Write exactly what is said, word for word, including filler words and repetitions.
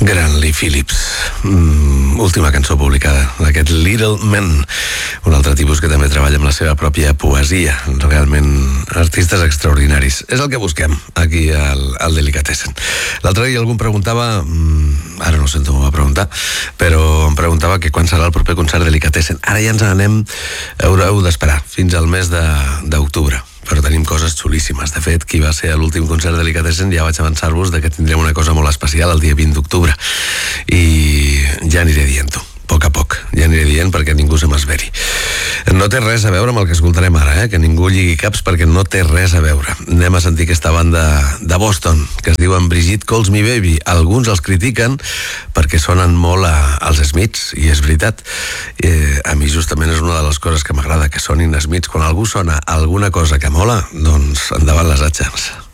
Gran Lee Phillips, mm, última cançó publicada d'aquest Little Men, un altre tipus que també treballa amb la seva pròpia poesia, realment artistes extraordinaris. És el que busquem aquí al, al Delicatessen. L'altre dia algú em preguntava, mm, ara no sé on m'ho va preguntar, però em preguntava que quan serà el proper concert Delicatessen. Ara ja ens anem, haureu d'esperar fins al mes de, d'octubre. Però tenim coses xulíssimes. De fet, qui va ser a l'últim concert de Delicatessen, ja vaig avançar-vos de que tindrem una cosa molt especial el dia vint d'octubre. I ja aniré dient-ho, a poc a poc. Ja aniré dient perquè ningú se m'esveri. No té res a veure amb el que escoltarem ara, eh? Que ningú lligui caps perquè no té res a veure. Anem a sentir aquesta banda de Boston, que es diuen Brigitte Calls Me Baby. Alguns els critiquen perquè sonen molt a, als Smiths, i és veritat. Eh, a mi justament és una de les coses que m'agrada, que sonin Smiths. Quan algú sona alguna cosa que mola, doncs endavant les atxans.